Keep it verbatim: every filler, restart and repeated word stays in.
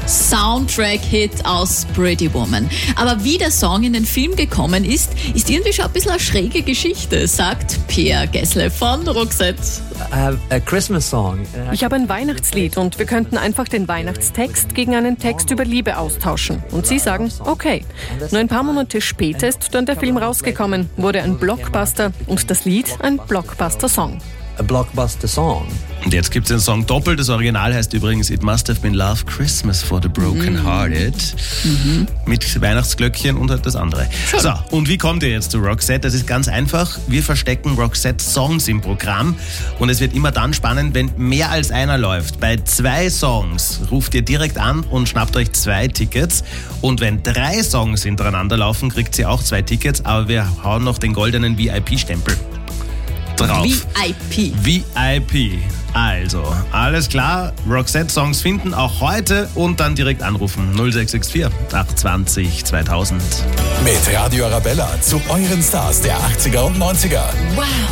Soundtrack-Hit aus Pretty Woman. Aber wie der Song in den Film gekommen ist, ist irgendwie schon ein bisschen eine schräge Geschichte, sagt Pierre Gessle von Roxette. A Christmas song. Ich habe ein Weihnachtslied und wir könnten einfach den Weihnachtstext gegen einen Text über Liebe austauschen. Und Sie sagen, okay. Nur ein paar Monate später ist dann der Film rausgekommen, wurde ein Blockbuster und das Lied ein Blockbuster-Song. A blockbuster song. Und jetzt gibt es den Song doppelt. Das Original heißt übrigens It Must Have Been Love Christmas for the Broken Hearted. Mhm. Mit Weihnachtsglöckchen und halt das andere. Schön. So, und wie kommt ihr jetzt zu Roxette? Das ist ganz einfach. Wir verstecken Roxette-Songs im Programm. Und es wird immer dann spannend, wenn mehr als einer läuft. Bei zwei Songs ruft ihr direkt an und schnappt euch zwei Tickets. Und wenn drei Songs hintereinander laufen, kriegt ihr auch zwei Tickets. Aber wir hauen noch den goldenen V I P-Stempel drauf. V I P. V I P. Also, alles klar. Roxette-Songs finden auch heute und dann direkt anrufen. null sechs sechs vier acht zwanzig zweitausend. Mit Radio Arabella zu euren Stars der achtziger und neunziger. Wow.